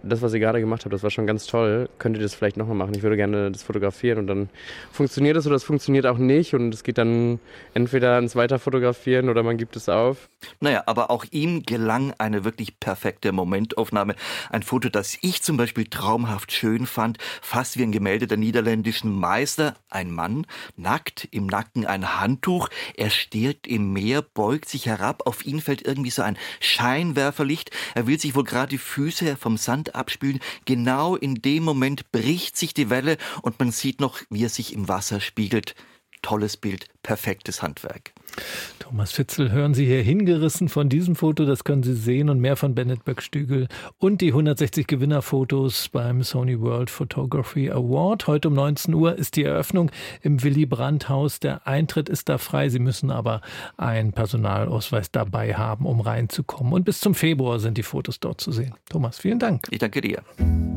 das, was ihr gerade gemacht habt, das war schon ganz toll. Könnt ihr das vielleicht nochmal machen? Ich würde gerne das fotografieren und dann funktioniert es oder es funktioniert auch nicht und es geht dann entweder ans Weiterfotografieren oder man gibt es auf. Naja, aber auch ihm gelang eine wirklich perfekte Momentaufnahme. Ein Foto, das ich zum Beispiel traumhaft schön fand, fast wie ein Gemälde der niederländischen Meister. Ein Mann, nackt, im Nacken ein Handtuch. Er stirbt im Meer, beugt sich herab. Auf ihn fällt irgendwie so ein Scheinwerferlicht. Er will sich wohl gerade die Füße vom Sand abspülen. Genau in dem Moment bricht sich die Welle und man sieht noch, wie er sich im Wasser spiegelt. Tolles Bild, perfektes Handwerk. Thomas Fitzel, hören Sie hier hingerissen von diesem Foto, das können Sie sehen und mehr von Bennett Böckstügel und die 160 Gewinnerfotos beim Sony World Photography Award. Heute um 19 Uhr ist die Eröffnung im Willy-Brandt-Haus. Der Eintritt ist da frei. Sie müssen aber einen Personalausweis dabei haben, um reinzukommen. Und bis zum Februar sind die Fotos dort zu sehen. Thomas, vielen Dank. Ich danke dir.